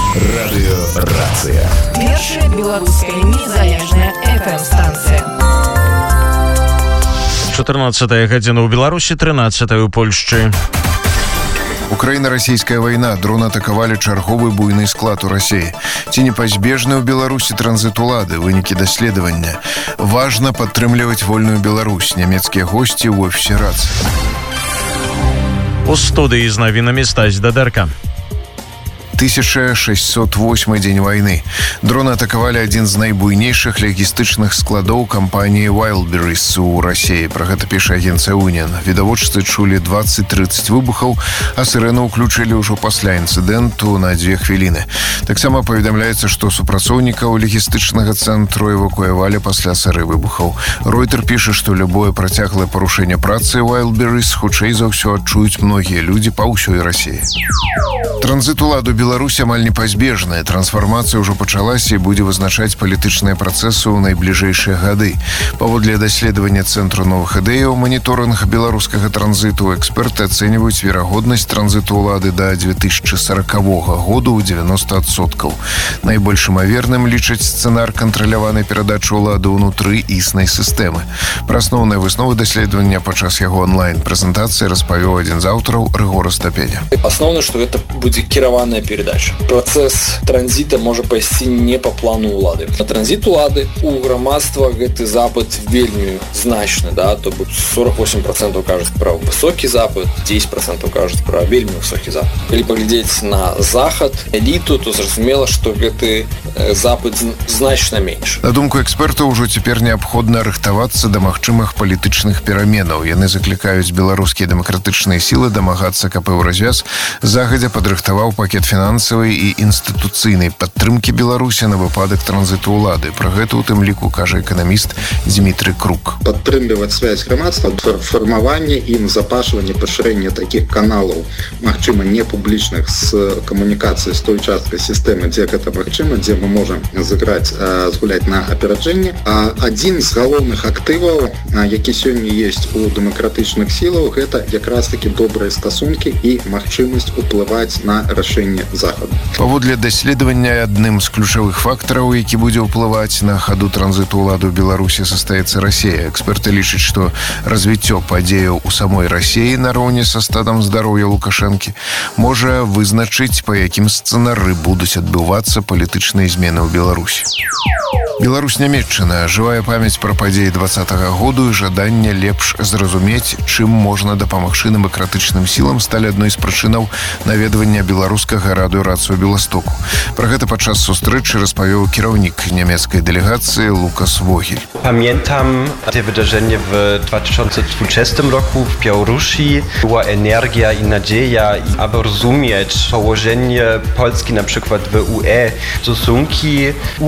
Радыёрацыя. Першая беларуская незалежная FM-станцыя. 14 гадзіна ў Беларусі, 13 у Польшчы. Украіна-расійская вайна. Дрон атакавалі чарговы буйны склад у Расіі. Ці непазбежны ў Беларусі транзіт улады? Вынікі даследавання. Важна падтрымліваць вольную Беларусь. Нямецкія госці ў офісе рацыі. У студыі з навінамі Стась Дадарка. 1608 дзень вайны. Дроны атакавалі адзін з найбуйнейшых лагістычных складоў кампаніі Wildberries у Расіі. Пра гэта піша агенцыя Union. Відавочцы чулі 20-30 выбухаў, а сырэну ўключылі ўжо пасля інцыдэнту на 2 хвіліны. Таксама паведамляецца, што супрацоўнікаў лагістычнага цэнтру эвакуявалі пасля сыры выбухаў. Ройтер піша, што любое працяглае парушэнне працы Wildberries хутчэй за ўсё адчуюць многія людзі па ўсёй Расіі. Транзіт уладу Беларусь амаль непазбежная. Трансфармацыя ўжо пачалася і будзе вызначаць палітычныя працэсы ў найбліжэйшыя гады. Паводле даследавання Цэнтру новых ідэяў маніторынг беларускага транзіту, эксперты ацэньваюць верагоднасць транзіту ўлады да 2040 году ў 90%. Найбольш імаверным лічаць сцэнар кантраляванай перадачы ўлады ўнутры існай сістэмы. Пра асноўныя высновы даследавання падчас яго онлайн-прэзентацыі распавёў адзін з аўтараў Рыгор Остапеня. Асноўна, што гэта будзе кіраваная передача. Працэс транзіта можа пайсці не па плану ўлады. На транзіт улады у грамадства гэты запыт вельмі значны, то бок 48% кажуць пра высокі запыт, 10% кажуць пра вельмі высокі запыт. Калі паглядзець на захад, эліту, то зразумела, што гэты запыт значна менш. На думку экспертаў, ужо цяпер неабходна рыхтавацца да магчымых палітычных пераменаў. Яны заклікаюць беларускія дэмакратычныя сілы дамагацца, каб Еўразвяз загадзя падрыхтаваў пакет фінансавай і інстытуцыйнай падтрымкі Беларусі на выпадак транзіту ўлады. Пра гэта у тым ліку кажа эканаміст Дмітрый Крук. Падтрымліваць связь грамадства, фармаванне і запашванне, пашырэнне такіх каналаў, магчыма, не публічных з камунікацыяй з той часткай сістэмы, дзе гэта магчыма, дзе мы можам згуляць на апераджэнне. Адзін з галоўных актываў, які сёння ёсць у дэмакратычных сілах, гэта якраз такі добрыя стасункі і магчымасць уплываць на рашэнне захаду. Паводле даследавання адным з ключавых фактараў, які будзе ўплываць на хаду транзіту ўлады ў Беларусі, застаецца Расія. Эксперты лічаць, што развіццё падзеяў у самой Расіі нароўні са стадам здароўя Лукашэнкі можа вызначыць, па якім сцэнары будуць адбывацца палітычныя змены ў Беларусі. Беларусь-Нямецчына. Жывая памяць пра падзеі 20-го году і жаданне лепш зразумець, чым можна дапамагчы дэмакратычным сілам, сталі адной з прычынаў наведвання беларускага радыёрацыю Беластоку. Пра гэта падчас сустрэчы распавёў кіраўнік нямецкай дэлегацыі Лукас Вогель. Pamiętam te wydarzenie w 2020 roku w Białorusi. Była energia i nadzieja, aby rozumieć położenie Polski na przykład w UE, stosunki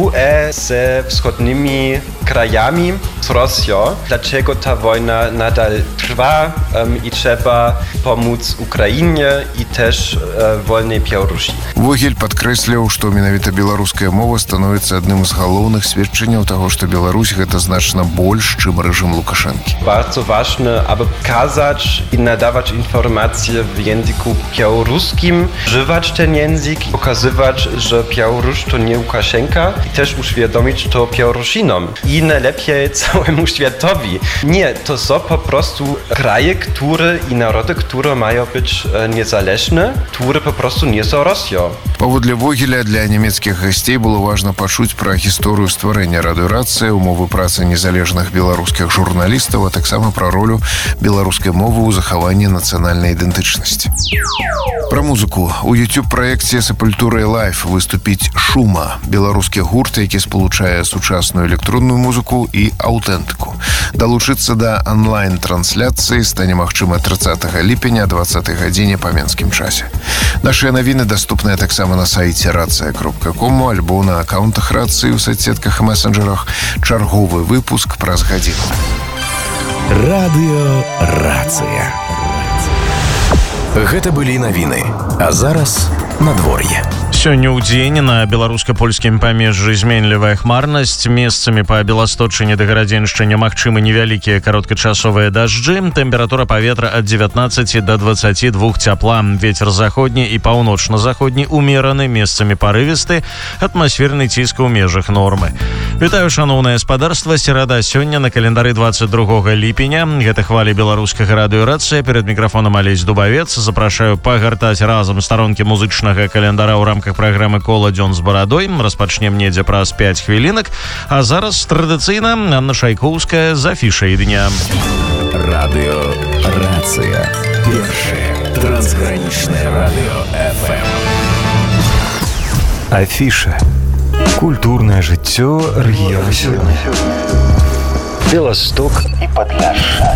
UE ze wschodnimi krajami, z Rosją. Dlaczego ta wojna nadal trwa i trzeba pomóc Ukrainie i też wolnej Białorusi. Вогель падкрэсліў, што менавіта беларуская мова становіцца адным з галоўных сведчанняў таго, што Беларусь гэта значна больш, чым рэжым Лукашэнкі. Bardzo ważne, aby pokazać i nadawać informacje w języku białoruskim, używać ten język, pokazywać, że Białoruś to nie Łukaszenka i też uświadomić to Białorusinom i najlepiej całemu światowi. Nie, to są po prostu kraje, które i narody, które mają być niezależne, które po prostu nie są Rosją. Паводле Вогеля, для нямецкіх гасцей было важна пачуць пра гісторыю стварэння радыёрацыі, умовы працы незалежных беларускіх журналістаў, а таксама пра ролю беларускай мовы ў захаванні нацыянальнай ідэнтычнасці. Пра музыку. У YouTube-праекце «Сепультура Live» выступіць «Шума» – беларускі гурт, які спалучае сучасную электронную музыку і аўтэнтыку. Далучыцца да онлайн-трансляцыі стане магчыма 30 ліпеня 20 гадзіне па менскім часе. Нашыя навіны даступныя таксама на сайце racja.com, альбо на аккаунтах рацыі ў соцсетках і месенджерах. Чарговы выпуск праз гадзіну. Радыёрацыя. Гэта былі навіны. А зараз надвор'е. Сёння ў дзень на беларуска-польскім памежжы зменлівая хмарнасць. Месцамі па Беласточыне да Гарадзеншчыне магчымы невялікія кароткачасовыя дажджы. Тэмпература паветра ад 19 до 22 цяпла. Вецер заходні і паўночна-заходні умераны, месцамі парывісты. Атмасферны ціск у межах нормы. Вітаю, шаноўнае спадарства. Серада сёння на календары 22 ліпеня. Гэта хвалі беларускага радыёрацыя. Перад мікрафонам Алесь Дубавец. Запрашаю пагартаць разам старонкі музычнага календара ў рамках праграмы «Кола дзён з барадой». Распачнем недзе праз 5 хвілінак. А зараз традыцыйна Анна Шайкоўская з афішай дня. Радыёрацыя. Першае трансгранічнае радыё FM. Афіша. Культурнае жыццё рэгіёна сёння. Беласток і Падляшша.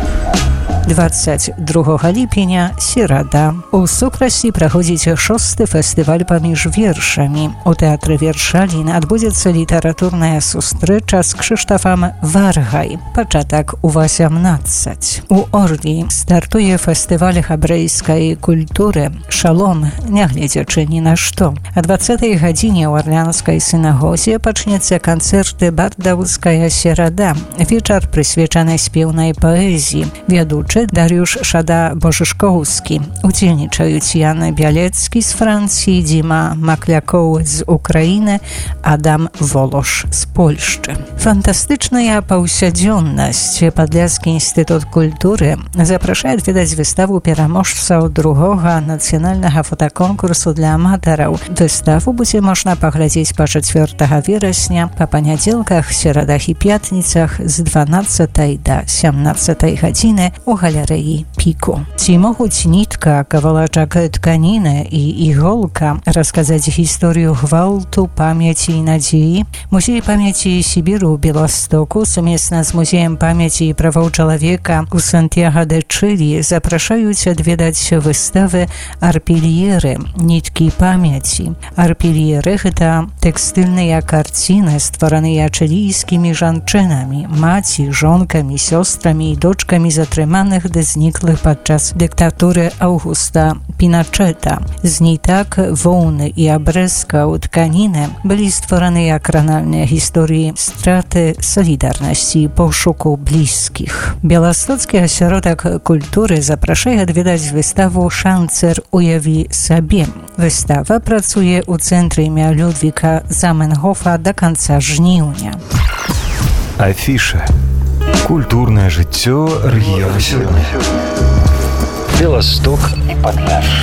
22 ліпеня, серада. У Сукрасі праходзіць 6-ы фестываль паміж вершамі. У тэатры Вершалін адбудзецца літаратурная сустрэча з Крzysztofem Wargaj. Пачатак у 18. У Орлі стартуе фестываль габрэйскай культуры «Шалом», нягледзячы ні на што. А 20-й гадзіне ў Арлянскай сінагозе пачнецца канцэрт «Бардаўская серада». Вечар прысвечаны спеўнай паэзіі. Вядучы Dariusz Szada-Bożyszkowski. Udzielniczając Jan Bialecki z Francji, Dima Maklakoł z Ukrainy, Adam Wolosz z Polszczy. Fantastyczna pаўсядзённасць. Падляскі інстытут культуры запрашае адведаць выставу пераможцаў другога нацыянальнага фотаконкурсу для аматараў. Выставу будзе можна паглядзець па 4 верасня, па панядзелках, серадах і пятніцах з 12 до 17 гадзіны у галерэі Піку. Ці могуць нітка, кавалачак тканіны і іголка расказаць гісторыю гвалту, памяці і надзеі? Музей памяці Сібіру ў Беластоку сумесна з Музеем памяці і правоў чалавека у Сантьяго-де-Чылі запрашаюць адведаць выставы «Арпельеры» – ніткі памяці. Арпельеры – гэта тэкстыльныя карціны, створаныя чылійскімі жанчынамі, маці, жонкамі, сёстрамі і дочкамі затрыманых ды зніклых падчас дыктатуры Аўгуста Піначэта. З нітак, воўны і абрэзкаў тканіны былі створаныя кранальныя гісторыі страты, салідарнасці і пошуку блізкіх. Беластоцкі асяродак культуры запрашае адведаць выставу «Шанцер уяві сабе». Выстава працуе ў цэнтры імя Людвіка Заменгофа да канца жніўня. Афіша. Культурнае жыццё рэгіёна сёння. Беласток і Падляшша.